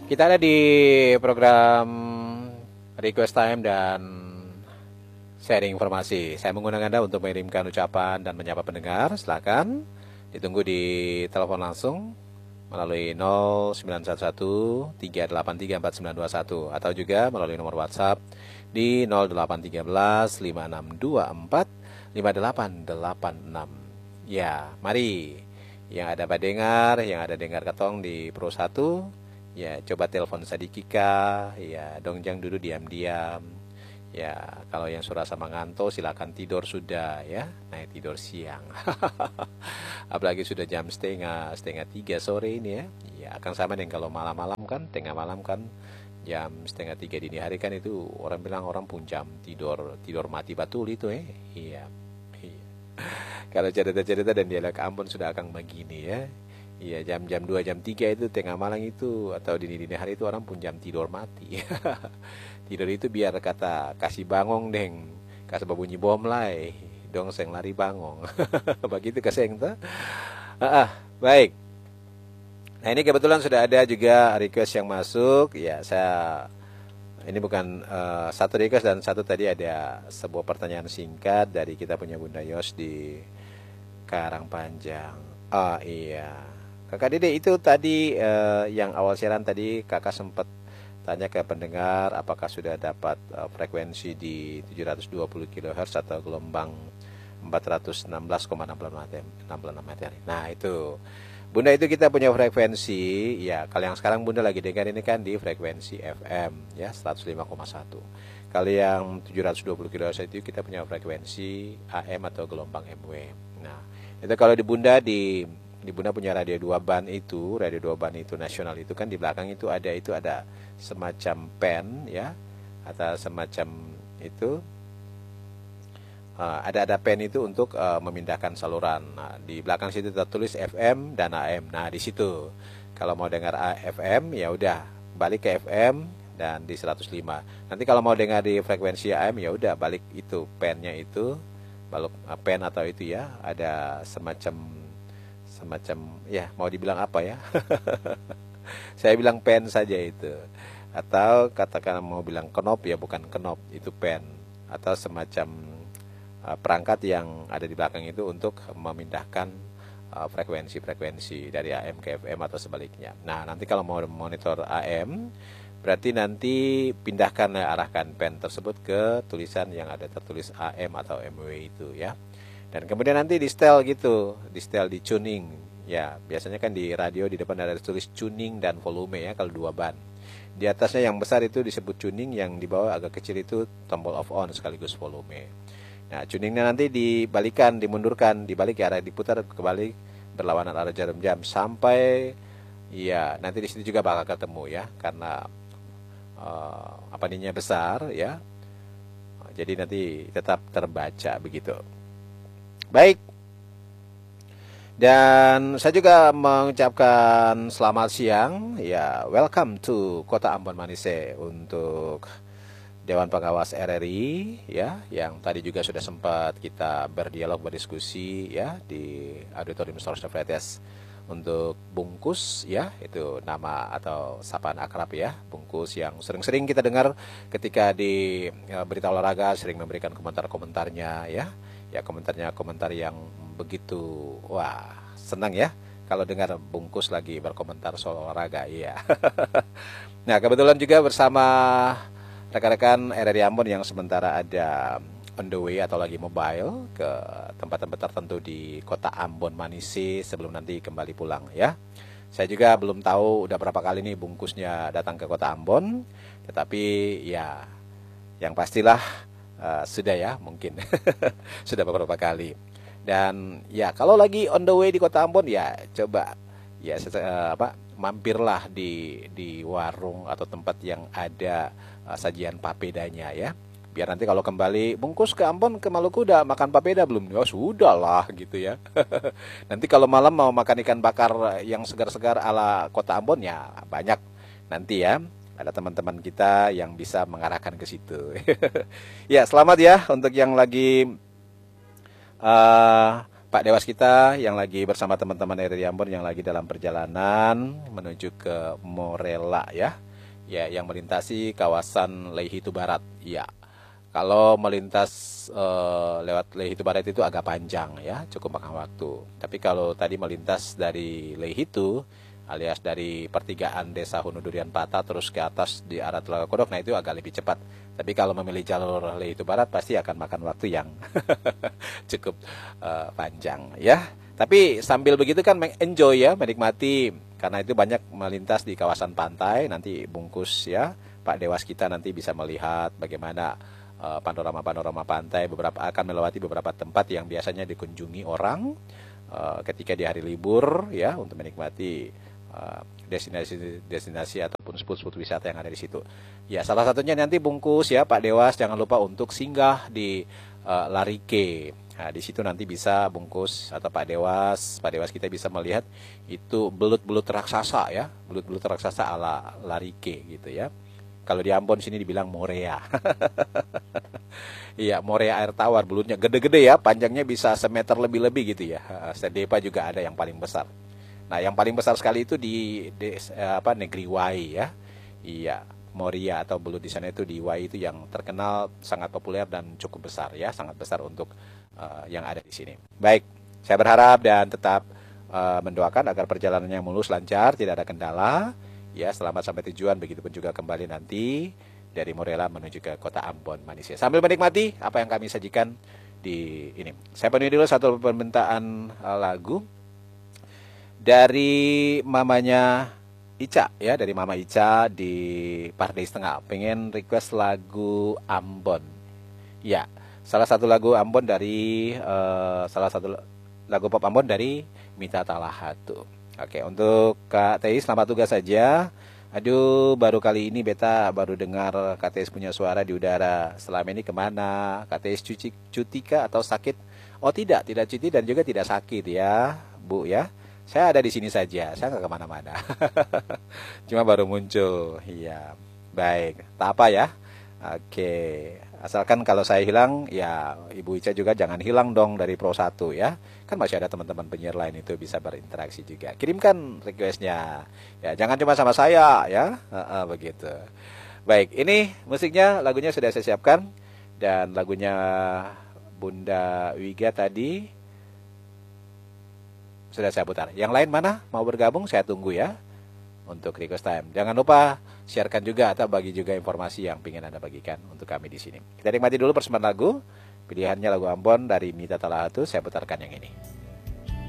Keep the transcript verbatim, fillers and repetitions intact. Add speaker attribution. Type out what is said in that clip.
Speaker 1: Kita ada di program Request Time dan sharing informasi. Saya mengundang Anda untuk mengirimkan ucapan dan menyapa pendengar. Silakan ditunggu di telepon langsung melalui nol sembilan satu satu tiga delapan tiga empat sembilan dua satu atau juga melalui nomor WhatsApp di nol delapan satu tiga lima enam dua empat lima delapan delapan enam. Ya, mari yang ada pada dengar, yang ada dengar ketong di Pro satu, ya coba telepon Sadikika, ya dongjang dulu diam-diam. Ya, kalau yang surasa mengantuk silakan tidur sudah ya. Nah, tidur siang. Apalagi sudah jam setengah setengah tiga sore ini ya. Ya, akan sama dengan kalau malam-malam kan, tengah malam kan jam setengah tiga dini hari kan itu orang bilang orang pun jam tidur tidur mati batul itu eh. Iya. Iya. Kalau cerita-cerita dan dialog Ambon sudah akan begini ya. Iya, jam-jam dua jam tiga itu tengah malam itu atau dini-dini hari itu orang pun jam tidur mati. Tidur itu biar kata kasih bangong deng, kasih babunyi bom lai, dong seng lari bangong. Begitu kaseng tuh. Ah, ah, baik. Nah, ini kebetulan sudah ada juga request yang masuk. Ya, saya ini bukan uh, satu request dan satu tadi ada sebuah pertanyaan singkat dari kita punya Bunda Yos di Karangpanjang. Oh iya. Kakak Dede itu tadi uh, yang awal siaran tadi kakak sempat tanya ke pendengar apakah sudah dapat uh, frekuensi di tujuh ratus dua puluh kilohertz atau gelombang empat ratus enam belas koma enam puluh enam meter. Nah, itu. Bunda itu kita punya frekuensi, ya kalau yang sekarang Bunda lagi dengar ini kan di frekuensi F M ya seratus lima koma satu. Kalau yang tujuh ratus dua puluh kilohertz itu kita punya frekuensi A M atau gelombang M W. Nah, itu kalau di Bunda di di Bunda punya radio dua ban itu, radio dua ban itu nasional itu kan di belakang itu ada itu ada semacam pen ya atau semacam itu uh, ada ada pen itu untuk uh, memindahkan saluran. Nah, di belakang situ tertulis F M dan A M. Nah, di situ kalau mau dengar F M ya udah balik ke F M dan di seratus lima. Nanti kalau mau dengar di frekuensi A M ya udah balik itu pennya itu balik uh, pen atau itu ya ada semacam semacam ya mau dibilang apa ya. Saya bilang pen saja itu. Atau katakan mau bilang knop ya bukan knop, itu pen atau semacam uh, perangkat yang ada di belakang itu untuk memindahkan uh, frekuensi-frekuensi dari A M ke F M atau sebaliknya. Nah, nanti kalau mau monitor A M berarti nanti pindahkan arahkan pen tersebut ke tulisan yang ada tertulis A M atau M W itu ya. Dan kemudian nanti di setel gitu, di setel di tuning. Ya, biasanya kan di radio di depan ada tulis tuning dan volume ya kalau dua ban. Di atasnya yang besar itu disebut tuning, yang di bawah agak kecil itu tombol off on sekaligus volume. Nah, tuningnya nanti dibalikan, dimundurkan, dibalik ya, arah diputar kebalik berlawanan arah jarum jam sampai ya nanti di situ juga bakal ketemu ya karena uh, apa ininya besar ya. Jadi nanti tetap terbaca begitu. Baik, dan saya juga mengucapkan selamat siang, ya welcome to Kota Ambon Manise untuk Dewan Pengawas R R I, ya yang tadi juga sudah sempat kita berdialog berdiskusi ya di Auditorium Storage Fretes untuk Bungkus ya itu nama atau sapaan akrab ya Bungkus yang sering-sering kita dengar ketika di ya, berita olahraga sering memberikan komentar-komentarnya ya. Ya komentarnya komentar yang begitu wah senang ya kalau dengar Bungkus lagi berkomentar soal olahraga iya. Nah kebetulan juga bersama rekan-rekan R R I Ambon yang sementara ada on the way atau lagi mobile ke tempat-tempat tertentu di Kota Ambon Manise sebelum nanti kembali pulang ya. Saya juga belum tahu udah berapa kali nih Bungkusnya datang ke Kota Ambon, tetapi ya yang pastilah Uh, sudah ya mungkin sudah beberapa kali dan ya kalau lagi on the way di Kota Ambon ya coba ya uh, apa mampirlah di di warung atau tempat yang ada uh, sajian papedanya ya biar nanti kalau kembali Bungkus ke Ambon ke Maluku udah makan papeda belum ya sudah lah gitu ya. Nanti kalau malam mau makan ikan bakar yang segar-segar ala Kota Ambon ya banyak nanti ya ada teman-teman kita yang bisa mengarahkan ke situ. Ya, selamat ya untuk yang lagi uh, Pak Dewas kita yang lagi bersama teman-teman R R I Ambon yang lagi dalam perjalanan menuju ke Morella ya. Ya, yang melintasi kawasan Leihitu Barat. Ya. Kalau melintas uh, lewat Leihitu Barat itu agak panjang ya, cukup makan waktu. Tapi kalau tadi melintas dari Leihitu alias dari pertigaan Desa Hunudurian Pata terus ke atas di arah Telaga Kodok, nah itu agak lebih cepat. Tapi kalau memilih jalur Leihitu Barat pasti akan makan waktu yang cukup uh, panjang ya. Tapi sambil begitu kan enjoy ya, menikmati karena itu banyak melintas di kawasan pantai. Nanti bungkus ya, Pak Dewas kita nanti bisa melihat bagaimana panorama-panorama uh, pantai. Beberapa akan melewati beberapa tempat yang biasanya dikunjungi orang uh, ketika di hari libur ya, untuk menikmati destinasi-destinasi ataupun spot-spot wisata yang ada di situ. Ya, salah satunya nanti bungkus ya Pak Dewas, jangan lupa untuk singgah di uh, Larike. Nah, di situ nanti bisa bungkus atau Pak Dewas, Pak Dewas kita bisa melihat itu belut-belut raksasa ya, belut-belut raksasa ala Larike gitu ya. Kalau di Ambon sini dibilang morea. Iya, morea air tawar, belutnya gede-gede ya, panjangnya bisa semeter lebih-lebih gitu ya. Sedepa juga ada yang paling besar. Nah, yang paling besar sekali itu di, di apa negeri Wai ya. Iya, Moria atau belut di sana itu di Wai itu yang terkenal sangat populer dan cukup besar ya, sangat besar untuk uh, yang ada di sini. Baik, saya berharap dan tetap uh, mendoakan agar perjalanannya mulus lancar, tidak ada kendala. Ya, selamat sampai tujuan, begitupun juga kembali nanti dari Morella menuju ke kota Ambon Manisya. Sambil menikmati apa yang kami sajikan di ini. Saya penuhi dulu satu permintaan uh, lagu dari mamanya Ica ya, dari Mama Ica di Pardai Setengah, pengen request lagu Ambon. Ya, salah satu lagu Ambon dari uh, salah satu lagu pop Ambon dari Mita Talahatu. Oke, untuk Kak Teis selamat tugas saja. Aduh, baru kali ini beta baru dengar Kak Teis punya suara di udara. Selama ini kemana? Kak Teis cuci cuti kah atau sakit? Oh tidak, tidak cuti dan juga tidak sakit ya, Bu ya. Saya ada di sini saja, saya nggak kemana-mana. Cuma baru muncul, iya. Baik, tak apa ya. Oke, asalkan kalau saya hilang, ya Ibu Ica juga jangan hilang dong dari Pro satu ya. Kan masih ada teman-teman penyiar lain itu bisa berinteraksi juga. Kirimkan requestnya, ya jangan cuma sama saya ya, uh, uh, begitu. Baik, ini musiknya, lagunya sudah saya siapkan. Dan lagunya Bunda Wiga tadi sudah saya putar. Yang lain mana mau bergabung, saya tunggu ya untuk request time. Jangan lupa sharekan juga atau bagi juga informasi yang ingin Anda bagikan untuk kami di sini. Kita nikmati dulu persembahan lagu. Pilihannya lagu Ambon dari Mita Talahatu. Saya putarkan yang ini.